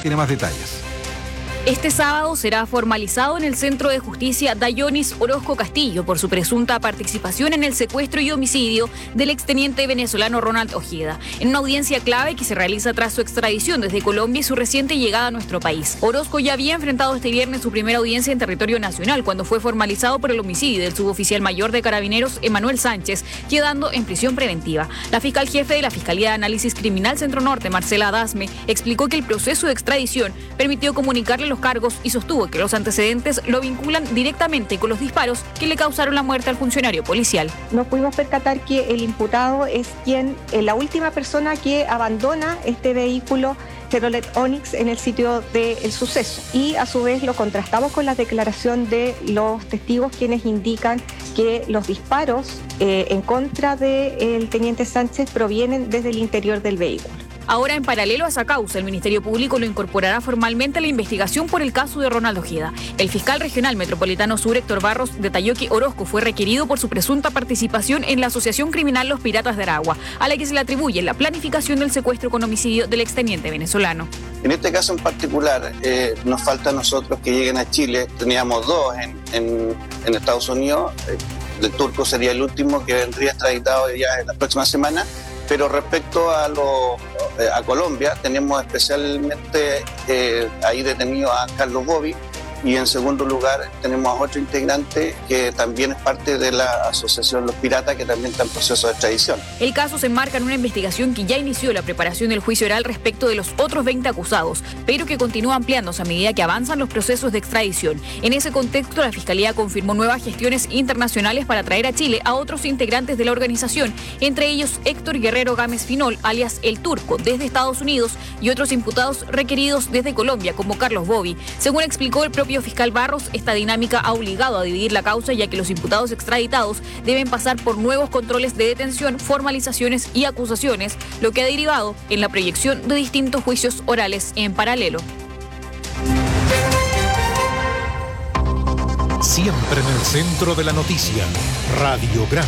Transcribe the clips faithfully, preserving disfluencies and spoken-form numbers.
tiene más detalles. Este sábado será formalizado en el Centro de Justicia Dayonis Orozco Castillo por su presunta participación en el secuestro y homicidio del exteniente venezolano Ronald Ojeda, en una audiencia clave que se realiza tras su extradición desde Colombia y su reciente llegada a nuestro país. Orozco ya había enfrentado este viernes su primera audiencia en territorio nacional cuando fue formalizado por el homicidio del suboficial mayor de Carabineros, Emanuel Sánchez, quedando en prisión preventiva. La fiscal jefe de la Fiscalía de Análisis Criminal Centro Norte, Marcela Adasme, explicó que el proceso de extradición permitió comunicarle los cargos y sostuvo que los antecedentes lo vinculan directamente con los disparos que le causaron la muerte al funcionario policial. Nos pudimos percatar que el imputado es quien, eh, la última persona que abandona este vehículo Chevrolet Onix en el sitio del suceso, y a su vez lo contrastamos con la declaración de los testigos, quienes indican que los disparos eh, en contra del teniente Sánchez provienen desde el interior del vehículo. Ahora, en paralelo a esa causa, el Ministerio Público lo incorporará formalmente a la investigación por el caso de Ronald Ojeda. El fiscal regional metropolitano sur, Héctor Barros, detalló que Orozco fue requerido por su presunta participación en la asociación criminal Los Piratas de Aragua, a la que se le atribuye la planificación del secuestro con homicidio del exteniente venezolano. En este caso en particular, eh, nos falta a nosotros que lleguen a Chile. Teníamos dos en, en, en Estados Unidos. El turco sería el último que vendría extraditado ya en la próxima semana. Pero respecto a, lo, a Colombia, tenemos especialmente eh, ahí detenido a Carlos Bobby, y en segundo lugar tenemos a otro integrante que también es parte de la asociación Los Piratas, que también está en proceso de extradición. El caso se enmarca en una investigación que ya inició la preparación del juicio oral respecto de los otros veinte acusados, pero que continúa ampliándose a medida que avanzan los procesos de extradición. En ese contexto, la Fiscalía confirmó nuevas gestiones internacionales para traer a Chile a otros integrantes de la organización, entre ellos Héctor Guerrero Gámez Finol, alias El Turco, desde Estados Unidos, y otros imputados requeridos desde Colombia, como Carlos Bobby. Según explicó el propio fiscal Barros, esta dinámica ha obligado a dividir la causa, ya que los imputados extraditados deben pasar por nuevos controles de detención, formalizaciones y acusaciones, lo que ha derivado en la proyección de distintos juicios orales en paralelo. Siempre en el centro de la noticia, Radiograma.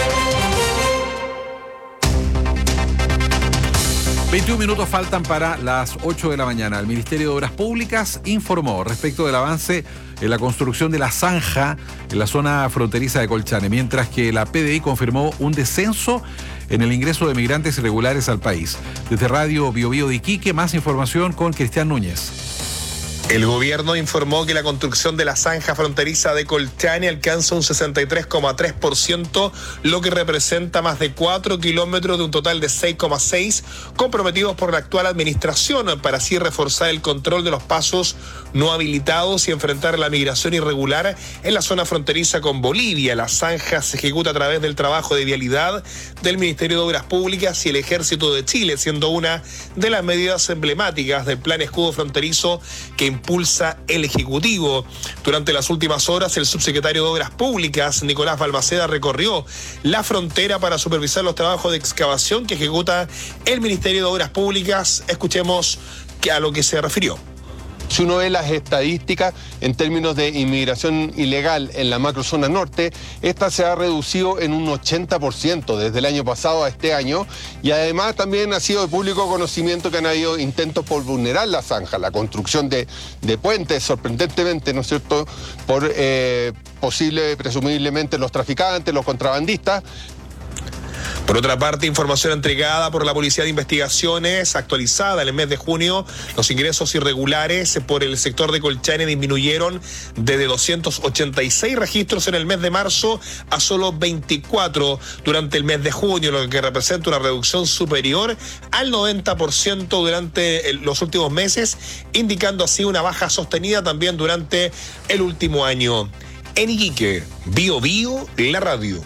veintiún minutos faltan para las ocho de la mañana. El Ministerio de Obras Públicas informó respecto del avance en la construcción de la zanja en la zona fronteriza de Colchane, mientras que la P D I confirmó un descenso en el ingreso de migrantes irregulares al país. Desde Radio Bio Bio de Iquique, más información con Cristian Núñez. El gobierno informó que la construcción de la zanja fronteriza de Colchane alcanza un sesenta y tres coma tres por ciento, lo que representa más de cuatro kilómetros de un total de seis coma seis comprometidos por la actual administración, para así reforzar el control de los pasos no habilitados y enfrentar la migración irregular en la zona fronteriza con Bolivia. La zanja se ejecuta a través del trabajo de vialidad del Ministerio de Obras Públicas y el Ejército de Chile, siendo una de las medidas emblemáticas del Plan Escudo Fronterizo que impulsa el Ejecutivo. Durante las últimas horas, el subsecretario de Obras Públicas, Nicolás Balmaceda, recorrió la frontera para supervisar los trabajos de excavación que ejecuta el Ministerio de Obras Públicas. Escuchemos a lo que se refirió. Si uno ve las estadísticas en términos de inmigración ilegal en la macrozona norte, esta se ha reducido en un ochenta por ciento desde el año pasado a este año, y además también ha sido de público conocimiento que han habido intentos por vulnerar la zanja, la construcción de, de puentes, sorprendentemente, ¿no es cierto?, por eh, posible, presumiblemente, los traficantes, los contrabandistas. Por otra parte, información entregada por la Policía de Investigaciones, actualizada en el mes de junio, los ingresos irregulares por el sector de Colchane disminuyeron desde doscientos ochenta y seis registros en el mes de marzo a solo veinticuatro durante el mes de junio, lo que representa una reducción superior al noventa por ciento durante los últimos meses, indicando así una baja sostenida también durante el último año. En Iquique, Bio Bio, la radio.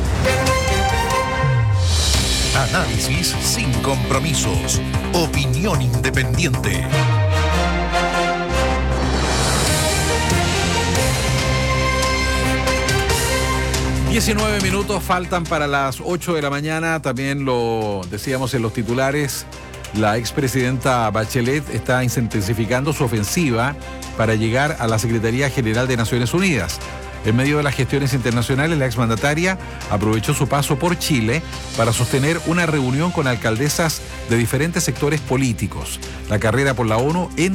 Análisis sin compromisos. Opinión independiente. diecinueve minutos faltan para las ocho de la mañana. También lo decíamos en los titulares. La expresidenta Bachelet está intensificando su ofensiva para llegar a la Secretaría General de Naciones Unidas. En medio de las gestiones internacionales, la exmandataria aprovechó su paso por Chile para sostener una reunión con alcaldesas de diferentes sectores políticos. La carrera por la ONU en